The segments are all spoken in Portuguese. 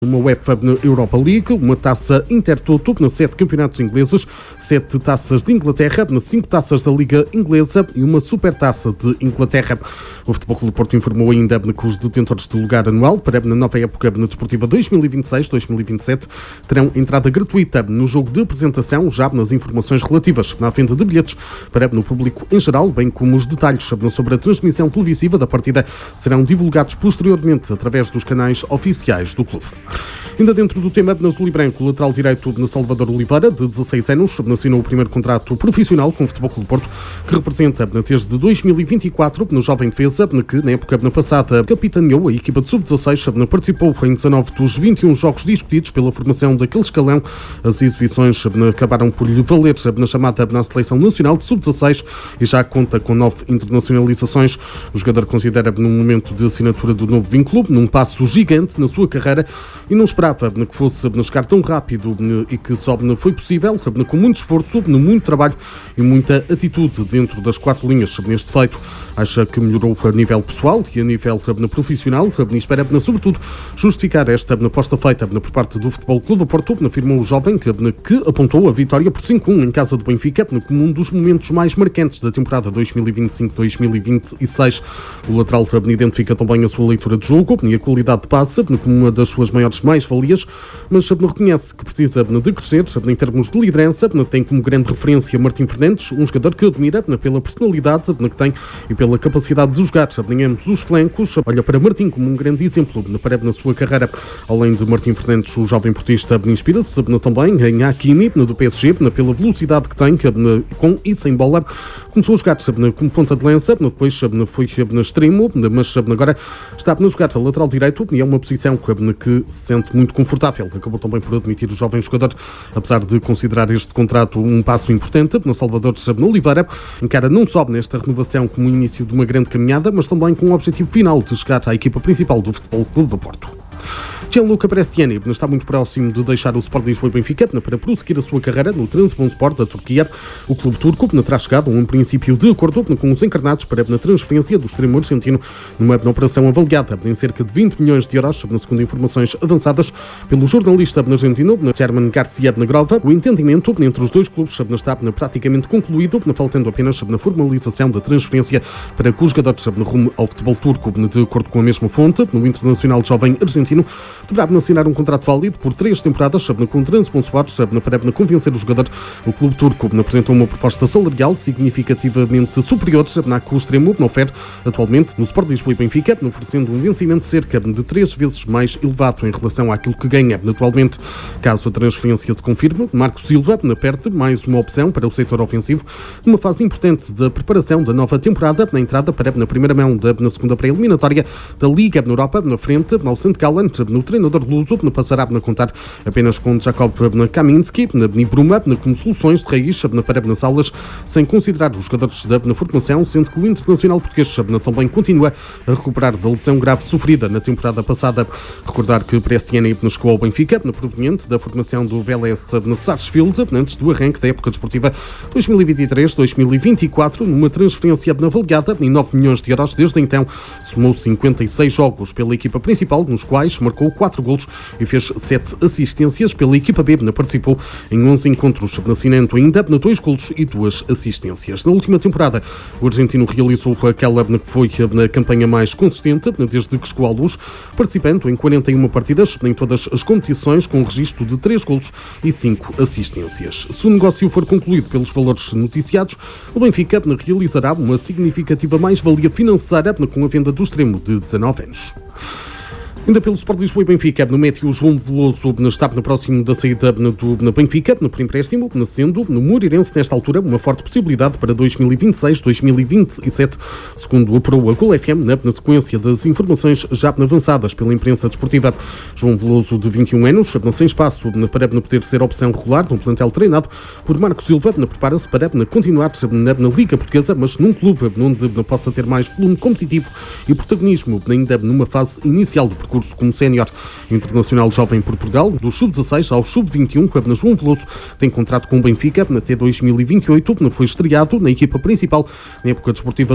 Uma UEFA Europa League, uma taça Intertoto, 7 campeonatos ingleses, 7 taças de Inglaterra, 5 taças da Liga Inglesa e uma supertaça de Inglaterra. O Futebol Clube do Porto informou ainda que os detentores do lugar anual para a nova época desportiva 2026-2027 terão entrada gratuita no jogo de apresentação, já nas informações relativas à venda de bilhetes para o público em geral, bem como os detalhes sobre a transmissão televisiva da partida serão divulgados posteriormente através dos canais oficiais do clube. Ainda dentro do tema, na azul e branco, o lateral direito de Salvador Oliveira, de 16 anos, assinou o primeiro contrato profissional com o Futebol Clube do Porto, que representa desde 2024 no jovem defesa, que na época passada capitaneou a equipa de sub-16, participou em 19 dos 21 jogos discutidos pela formação daquele escalão. As exibições acabaram por lhe valer na chamada na Seleção Nacional de sub-16 e já conta com 9 internacionalizações. O jogador considera num momento de assinatura do novo vínculo, num passo gigante na sua carreira, e não esperava que fosse chegar tão rápido e que só foi possível com muito esforço, muito trabalho e muita atitude dentro das 4 linhas neste feito. Acha que melhorou a nível pessoal e a nível profissional e espera, sobretudo, justificar esta aposta feita por parte do Futebol Clube do Porto, afirmou o jovem que apontou a vitória por 5-1 em casa do Benfica como um dos momentos mais marcantes da temporada 2025-2026. O lateral identifica também a sua leitura de jogo e a qualidade de passe como uma das suas maiores mais-valias, mas reconhece que precisa de crescer em termos de liderança. Tem como grande referência Martim Fernandes, um jogador que admira pela personalidade que tem e pela capacidade de jogar em ambos os flancos. Olha para Martim como um grande exemplo na sua carreira. Além de Martim Fernandes, o jovem portista inspira-se também em Hakimi, do PSG, pela velocidade que tem, com e sem bola. Começou a jogar como ponta de lança, depois foi extremo, mas agora está a jogar a lateral direito e é uma posição que se sente muito confortável. Acabou também por admitir o jovem jogador, apesar de considerar este contrato um passo importante no Salvador Oliveira, encara não só nesta renovação como o início de uma grande caminhada, mas também com o objetivo final de chegar à equipa principal do Futebol Clube do Porto. Gianluca Prestiani está muito próximo de deixar o Sport Lisboa e Benfica para prosseguir a sua carreira no Trabzonspor da Turquia. O clube turco terá chegado a um princípio de acordo com os encarnados para a transferência do extremo argentino numa operação avaliada em cerca de 20 milhões de euros, segundo informações avançadas pelo jornalista argentino Germán García Grova. O entendimento entre os dois clubes está praticamente concluído, faltando apenas na formalização da transferência para que os jogadores rumo ao futebol turco. De acordo com a mesma fonte, no Internacional jovem argentino deverá assinar um contrato válido por 3 temporadas com o Trabzonspor para convencer o jogador. O clube turco apresentou uma proposta salarial significativamente superior à que o extremo oferece atualmente no Sport Lisboa e Benfica, oferecendo um vencimento cerca de 3 vezes mais elevado em relação àquilo que ganha atualmente. Caso a transferência se confirme, Marco Silva perde mais uma opção para o setor ofensivo numa fase importante da preparação da nova temporada, na entrada na primeira mão na segunda pré-eliminatória da Liga na Europa, na frente ao St. Gallen. No treinador luso passará a contar apenas com Jakub Kaminski e Bruma como soluções de raiz para nas aulas, sem considerar os jogadores da formação, sendo que o internacional português também continua a recuperar da lesão grave sofrida na temporada passada. Recordar que Prestiani chegou ao Benfica, proveniente da formação do Vélez Sarsfield, antes do arranque da época desportiva 2023-2024, numa transferência avaliada em 9 milhões de euros. Desde então, somou 56 jogos pela equipa principal, nos quais marcou 4 golos e fez 7 assistências. Pela equipa B participou em 11 encontros, assinando ainda 2 golos e 2 assistências. Na última temporada, o argentino realizou aquela que foi a campanha mais consistente desde que chegou à luz, participando em 41 partidas em todas as competições, com um registro de 3 golos e 5 assistências. Se o negócio for concluído pelos valores noticiados, o Benfica realizará uma significativa mais-valia financeira com a venda do extremo de 19 anos. Ainda pelo Sport Lisboa e Benfica, no Métio João Veloso está próximo da saída do Benfica por empréstimo, sendo no Moreirense nesta altura uma forte possibilidade para 2026-2027, segundo apurou a Gol FM na sequência das informações já avançadas pela imprensa desportiva. João Veloso, de 21 anos, sem espaço para poder ser opção regular num plantel treinado por Marco Silva, prepara-se para continuar na Liga Portuguesa, mas num clube onde possa ter mais volume competitivo e protagonismo ainda numa fase inicial do percurso. percurso como sénior internacional jovem por Portugal, do sub-16 ao sub-21, na João Veloso, tem contrato com o Benfica até 2028, foi estreado na equipa principal na época desportiva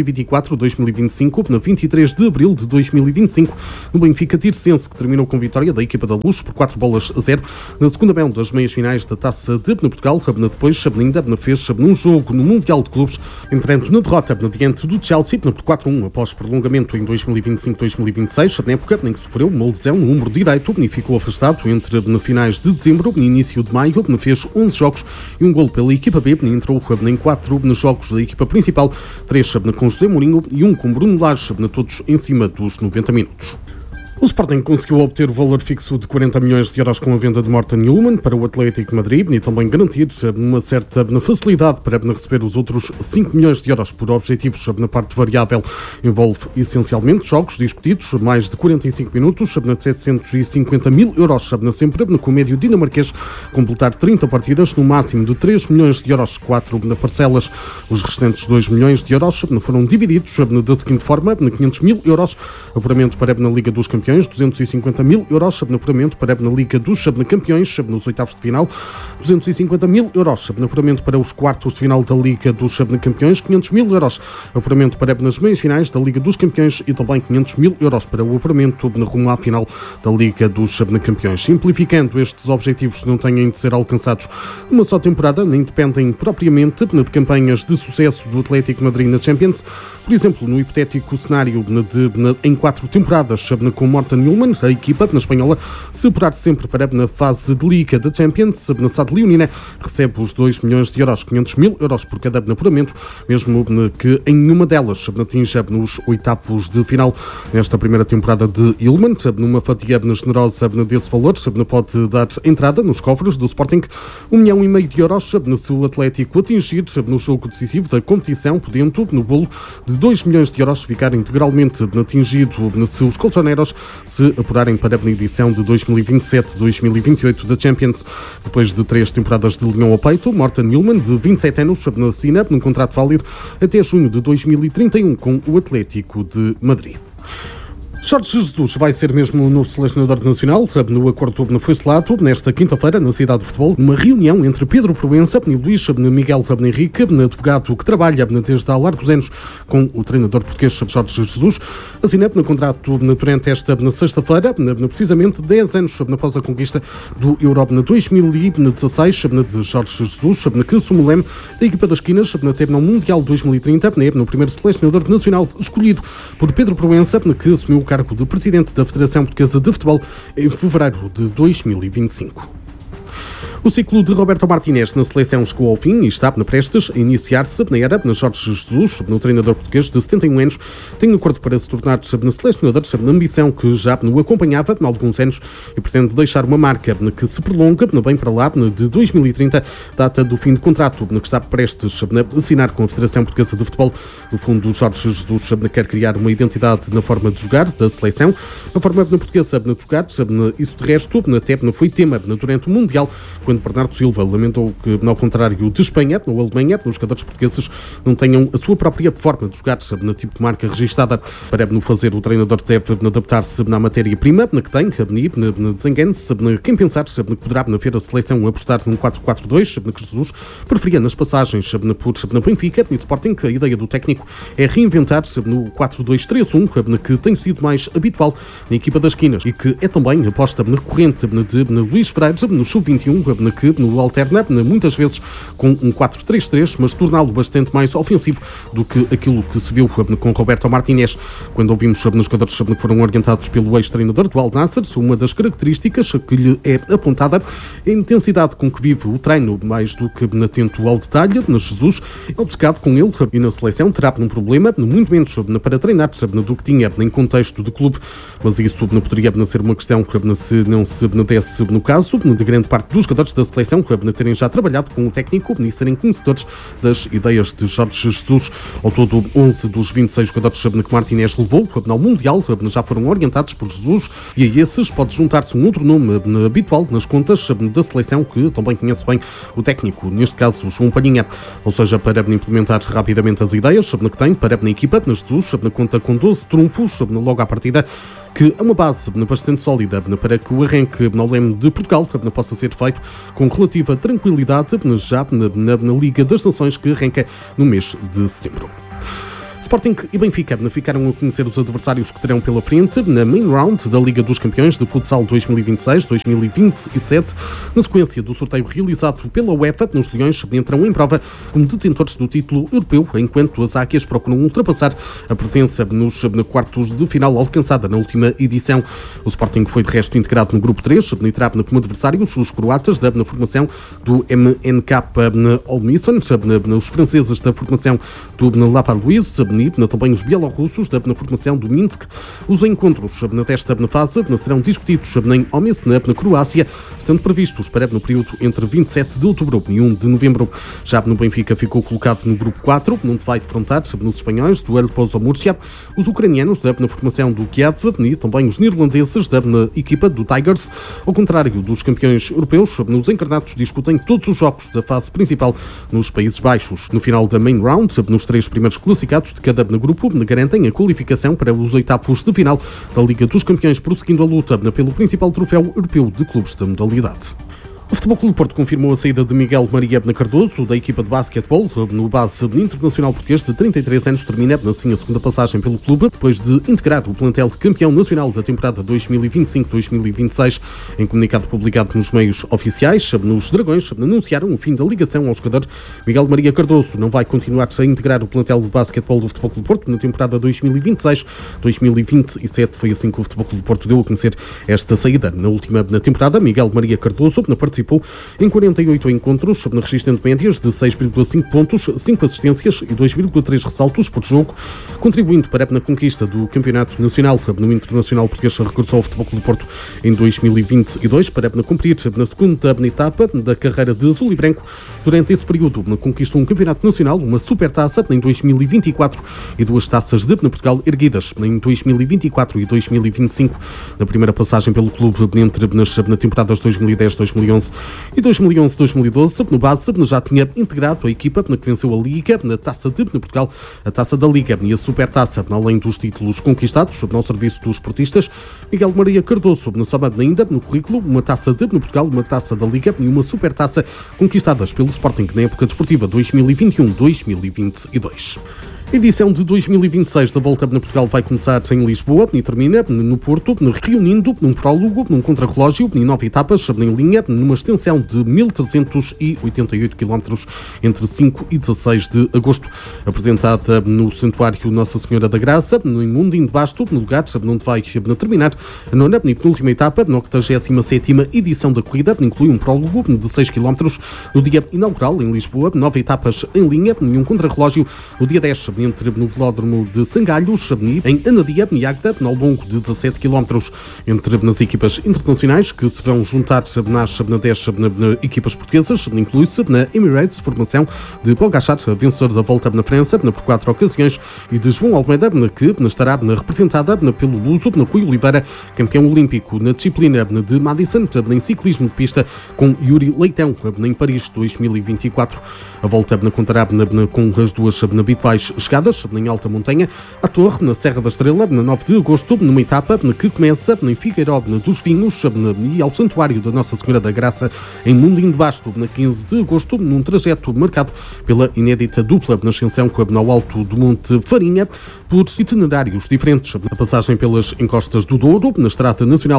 2024-2025, na 23 de abril de 2025, no Benfica Tirsense, que terminou com vitória da equipa da Luz por 4-0 na segunda mão das meias finais da Taça de Portugal. Depois ainda fez um jogo no Mundial de Clubes, entrando na derrota diante do Chelsea por 4-1 após prolongamento em 2025-2026, na época em que sofreu uma lesão no ombro direito e ficou afastado entre finais de dezembro e início de maio. Fez 11 jogos e um golo pela equipa B, entrou em 4 jogos da equipa principal, 3 com José Mourinho e 1 com Bruno Lage, todos em cima dos 90 minutos. O Sporting conseguiu obter o valor fixo de 40 milhões de euros com a venda de Morten Hjulmand para o Atlético de Madrid e também garantir uma certa facilidade para receber os outros 5 milhões de euros por objetivos na parte variável. Envolve essencialmente jogos discutidos, mais de 45 minutos, 750 mil euros sempre, com o médio dinamarquês completar 30 partidas no máximo de 3 milhões de euros, 4 parcelas. Os restantes 2 milhões de euros foram divididos da seguinte forma: 500 mil euros apuramento para na Liga dos Campeões, 250 mil euros apuramento para na Liga dos Campeões nos oitavos de final, 250 mil euros apuramento para os quartos de final da Liga dos Campeões, 500 mil euros apuramento para nas meias finais da Liga dos Campeões e também 500 mil euros para o apuramento rumo à final da Liga dos Campeões. Simplificando, estes objetivos não têm de ser alcançados numa só temporada, nem dependem propriamente de campanhas de sucesso do Atlético de Madrid na Champions. Por exemplo, no hipotético cenário em 4 temporadas com Morten Hjulmand, a equipa na espanhola, se apurar sempre para na fase de Liga da Champions, na SAD Leonina recebe os 2 milhões de euros, 500 mil euros por cada apuramento, mesmo que em nenhuma delas atinja nos oitavos de final. Nesta primeira temporada de Hjulmand, numa fatia generosa desse valor, pode dar entrada nos cofres do Sporting 1,5 milhão de euros se o Atlético atingir no jogo decisivo da competição, podendo no bolo de 2 milhões de euros ficar integralmente atingido se os colchoneros se apurarem para a edição de 2027-2028 da Champions. Depois de 3 temporadas de linhão ao peito, Morten Hjulmand, de 27 anos, assina num contrato válido até junho de 2031 com o Atlético de Madrid. Jorge Jesus vai ser mesmo o novo selecionador nacional. No acordo foi selado nesta quinta-feira na Cidade de Futebol, numa reunião entre Pedro Proença e Luís Miguel Henrique, advogado que trabalha desde há largos anos com o treinador português Jorge Jesus. Assina no contrato durante esta sexta-feira, precisamente 10 anos após a conquista do Euro 2016 de Jorge Jesus, que assume o leme da equipa das esquinas teve no Mundial 2030, no primeiro selecionador nacional escolhido por Pedro Proença, que assumiu o cargo de presidente da Federação Portuguesa de Futebol em fevereiro de 2025. O ciclo de Roberto Martínez na seleção chegou ao fim e está prestes a iniciar-se na era Jorge Jesus, no treinador português de 71 anos, tem um acordo para se tornar selecionador, na ambição que já o acompanhava há alguns anos e pretende deixar uma marca que se prolonga bem para lá de 2030, data do fim de contrato que está prestes a assinar com a Federação Portuguesa de Futebol. No fundo, Jorge Jesus quer criar uma identidade na forma de jogar da seleção, a forma portuguesa de jogar, isso de resto até foi tema durante o Mundial, quando Bernardo Silva lamentou que, ao contrário de Espanha ou Alemanha, os jogadores portugueses não tenham a sua própria forma de jogar na tipo de marca registada. Para no fazer, o treinador deve adaptar-se na matéria-prima que tem, desengane-se, quem pensar que poderá ver a seleção apostar num 4-4-2, que Jesus preferia nas passagens por Benfica e Sporting. A ideia do técnico é reinventar-se no 4-2-3-1, que tem sido mais habitual na equipa das esquinas e que é também aposta recorrente de Luís Freire no sub-21, que alterna muitas vezes com um 4-3-3, mas torná-lo bastante mais ofensivo do que aquilo que se viu com Roberto Martínez. Quando ouvimos nos jogadores que foram orientados pelo ex-treinador do Al Nassr, uma das características que lhe é apontada é a intensidade com que vive o treino, mais do que atento ao detalhe. Jesus é obcecado com ele e na seleção terá um problema, muito menos para treinar do que tinha em contexto de clube, mas isso poderia ser uma questão se não se desse no caso de grande parte dos jogadores da seleção terem já trabalhado com o técnico e serem conhecedores das ideias de Jorge Jesus. Ao todo, 11 dos 26 jogadores que Martínez levou ao Mundial já foram orientados por Jesus e a esses pode juntar-se um outro nome habitual nas contas da seleção que também conhece bem o técnico, neste caso João Palhinha. Ou seja, para implementar rapidamente as ideias que tem para a equipa, Jesus conta com 12 trunfos logo à partida. que é uma base bastante sólida para que o arranque ao leme de Portugal possa ser feito com relativa tranquilidade já na Liga das Nações, que arranca no mês de setembro. Sporting e Benfica ficaram a conhecer os adversários que terão pela frente na Main Round da Liga dos Campeões de Futsal 2026-2027. Na sequência do sorteio realizado pela UEFA, os Leões entram em prova como detentores do título europeu, enquanto as Águias procuram ultrapassar a presença nos quartos de final alcançada na última edição. O Sporting foi de resto integrado no grupo 3 e terá como adversários os croatas na formação do MNK Olmison, os franceses da formação do Lavalloise, também os bielorrussos na formação do Minsk. Os encontros desta fase serão discutidos em Omiš, na Croácia, estando previstos para no período entre 27 de outubro e 1 de novembro. Já no Benfica ficou colocado no grupo 4, onde vai defrontar nos espanhóis do El Pozo Murcia, os ucranianos na formação do Kiev e também os neerlandeses na equipa do Tigers. Ao contrário dos campeões europeus, os encarnados discutem todos os jogos da fase principal nos Países Baixos. No final da Main Round, nos 3 primeiros classificados de cada grupo garantem a qualificação para os oitavos de final da Liga dos Campeões, prosseguindo a luta pelo principal troféu europeu de clubes da modalidade. O Futebol Clube do Porto confirmou a saída de Miguel Maria Cardoso da equipa de basquetebol. No base internacional português de 33 anos termina assim a segunda passagem pelo clube, depois de integrar o plantel campeão nacional da temporada 2025-2026. Em comunicado publicado nos meios oficiais, nos Dragões anunciaram o fim da ligação ao jogador. Miguel Maria Cardoso não vai continuar a integrar o plantel de basquetebol do Futebol Clube do Porto na temporada 2026-2027. Foi assim que o Futebol Clube do Porto deu a conhecer esta saída. Na última temporada, Miguel Maria Cardoso participou em 48 encontros, registrando médias de 6,5 pontos, 5 assistências e 2,3 ressaltos por jogo, contribuindo para a conquista do Campeonato Nacional. No Internacional Português regressou ao Futebol Clube do Porto em 2022 para competir na segunda etapa da carreira de azul e branco. Durante esse período, conquistou um Campeonato Nacional, uma Supertaça em 2024 e 2 taças de Portugal erguidas em 2024 e 2025. Na primeira passagem pelo clube entre nas temporadas 2010-2011 e 2011-2012, no base já tinha integrado a equipa que venceu a Liga, na Taça de Portugal, a Taça da Liga e a Supertaça, além dos títulos conquistados ao serviço dos esportistas. Miguel Maria Cardoso soma ainda no currículo uma Taça de Portugal, uma Taça da Liga e uma Supertaça conquistadas pelo Sporting na época desportiva 2021-2022. A edição de 2026 da Volta a Portugal vai começar em Lisboa e termina no Porto, reunindo num prólogo, num contrarrelógio e 9 etapas em linha, numa extensão de 1.388 km entre 5 e 16 de agosto. Apresentada no Santuário Nossa Senhora da Graça, em Mundim de Basto, no lugar onde vai terminar a 9ª e penúltima etapa, na 87ª edição da corrida, inclui um prólogo de 6 km no dia inaugural em Lisboa, 9 etapas em linha e um contrarrelógio no dia 10 entre no Velódromo de Sangalhos, em Anadia e Águeda, ao longo de 17 km. Entre nas equipas internacionais que se vão juntar nas 10 equipas portuguesas, inclui-se na Emirates, formação de Pogacar, vencedor da Volta na França por 4 ocasiões, e de João Almeida, que estará representada pelo luso Rui Oliveira, campeão olímpico na disciplina de Madison, em ciclismo de pista, com Yuri Leitão, em Paris 2024. A Volta contará com as duas habituais chegadas em alta montanha, à Torre, na Serra da Estrela, na 9 de agosto, numa etapa que começa em Figueiró dos Vinhos e ao Santuário da Nossa Senhora da Graça, em Mundim de Basto, na 15 de agosto, num trajeto marcado pela inédita dupla na ascensão ao alto do Monte Farinha, por itinerários diferentes. A passagem pelas encostas do Douro, na Estrada Nacional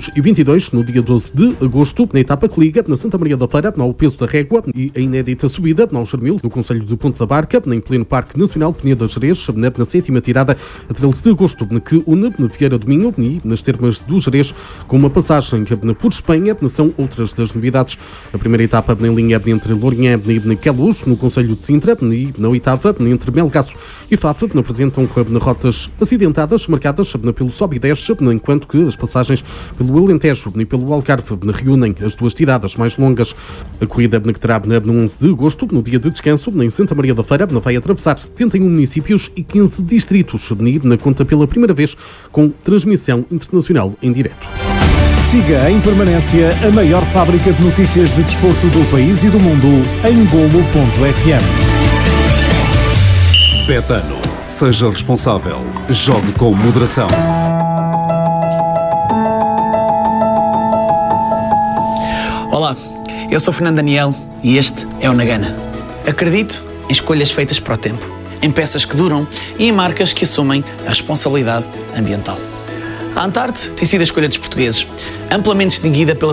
222, no dia 12 de agosto, na etapa que liga na Santa Maria da Feira, ao Peso da Régua, e a inédita subida ao Jarmil, no concelho de Ponte da Barca, em pleno Parque Nacional Peneda Gerês, na 7ª tirada, a 13 de agosto, que une Vieira do Minho e nas termas do Gerês, com uma passagem por Espanha, são outras das novidades. A primeira etapa em linha entre Lourinhã e Queluz, no concelho de Sintra, e na 8ª entre Melgaço e Faf, apresentam rotas acidentadas, marcadas pelo sobe e desce, enquanto que as passagens pelo Alentejo e pelo Algarve reúnem as duas tiradas mais longas. A corrida que terá no 11 de agosto, no dia de descanso, em Santa Maria da Feira, vai atravessar 71 municípios e 15 distritos, na conta pela primeira vez com transmissão internacional em direto. Siga em permanência a maior fábrica de notícias de desporto do país e do mundo em Golo.fm. Betano. Seja responsável. Jogue com moderação. Olá, eu sou Fernando Daniel e este é o Nagana. Acredito em escolhas feitas para o tempo, em peças que duram e em marcas que assumem a responsabilidade ambiental. A Antarte tem sido a escolha dos portugueses, amplamente distinguida pela